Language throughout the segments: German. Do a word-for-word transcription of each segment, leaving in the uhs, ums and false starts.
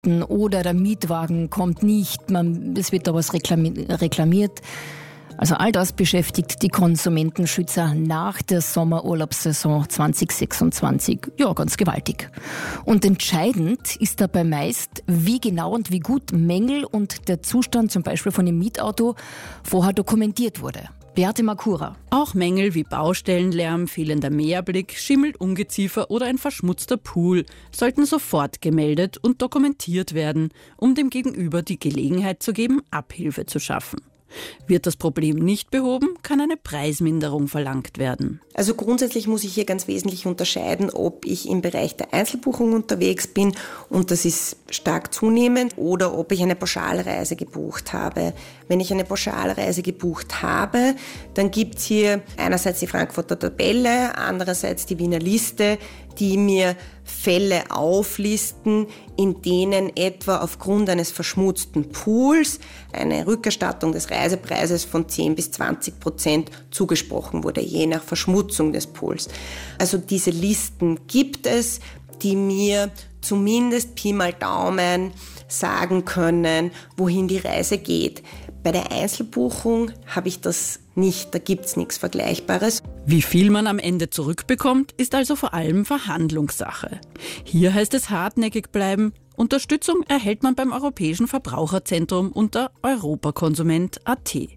warten oder der Mietwagen kommt nicht, man, es wird da was reklamiert. Also all das beschäftigt die Konsumentenschützer nach der Sommerurlaubssaison zwanzig sechsundzwanzig ja ganz gewaltig. Und entscheidend ist dabei meist, wie genau und wie gut Mängel und der Zustand zum Beispiel von dem Mietauto vorher dokumentiert wurde. Beate Makura. Auch Mängel wie Baustellenlärm, fehlender Meerblick, Schimmel, Ungeziefer oder ein verschmutzter Pool sollten sofort gemeldet und dokumentiert werden, um dem Gegenüber die Gelegenheit zu geben, Abhilfe zu schaffen. Wird das Problem nicht behoben, kann eine Preisminderung verlangt werden. Also grundsätzlich muss ich hier ganz wesentlich unterscheiden, ob ich im Bereich der Einzelbuchung unterwegs bin, und das ist stark zunehmend, oder ob ich eine Pauschalreise gebucht habe. Wenn ich eine Pauschalreise gebucht habe, dann gibt es hier einerseits die Frankfurter Tabelle, andererseits die Wiener Liste, die mir Fälle auflisten, in denen etwa aufgrund eines verschmutzten Pools eine Rückerstattung des Reisepreises von zehn bis zwanzig Prozent zugesprochen wurde, je nach Verschmutzung des Pools. Also diese Listen gibt es, die mir zumindest Pi mal Daumen sagen können, wohin die Reise geht. Bei der Einzelbuchung habe ich das nicht, da gibt es nichts Vergleichbares. Wie viel man am Ende zurückbekommt, ist also vor allem Verhandlungssache. Hier heißt es hartnäckig bleiben. Unterstützung erhält man beim Europäischen Verbraucherzentrum unter europakonsument punkt a t.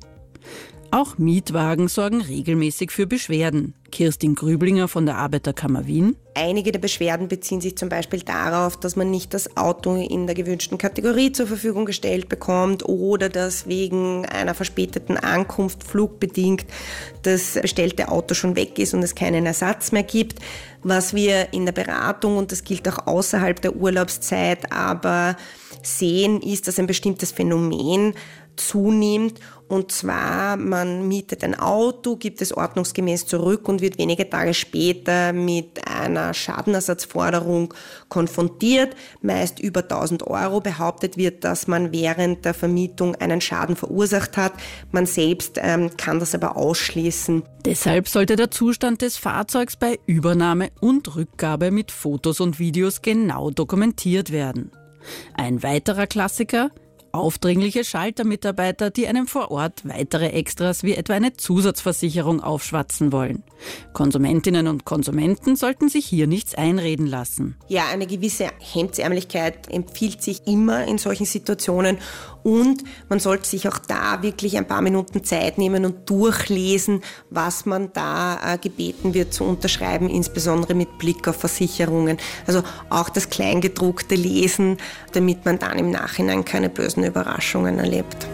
Auch Mietwagen sorgen regelmäßig für Beschwerden. Kirstin Grüblinger von der Arbeiterkammer Wien. Einige der Beschwerden beziehen sich zum Beispiel darauf, dass man nicht das Auto in der gewünschten Kategorie zur Verfügung gestellt bekommt oder dass wegen einer verspäteten Ankunft flugbedingt das bestellte Auto schon weg ist und es keinen Ersatz mehr gibt. Was wir in der Beratung, und das gilt auch außerhalb der Urlaubszeit, aber sehen, ist, dass ein bestimmtes Phänomen zunimmt. Und zwar, man mietet ein Auto, gibt es ordnungsgemäß zurück und wird wenige Tage später mit einer Schadenersatzforderung konfrontiert, meist über tausend Euro. Behauptet wird, dass man während der Vermietung einen Schaden verursacht hat. Man selbst ähm, kann das aber ausschließen. Deshalb sollte der Zustand des Fahrzeugs bei Übernahme und Rückgabe mit Fotos und Videos genau dokumentiert werden. Ein weiterer Klassiker: aufdringliche Schaltermitarbeiter, die einem vor Ort weitere Extras wie etwa eine Zusatzversicherung aufschwatzen wollen. Konsumentinnen und Konsumenten sollten sich hier nichts einreden lassen. Ja, eine gewisse Hemdsärmlichkeit empfiehlt sich immer in solchen Situationen, und man sollte sich auch da wirklich ein paar Minuten Zeit nehmen und durchlesen, was man da äh, gebeten wird zu unterschreiben, insbesondere mit Blick auf Versicherungen. Also auch das Kleingedruckte lesen, damit man dann im Nachhinein keine bösen Überraschungen erlebt.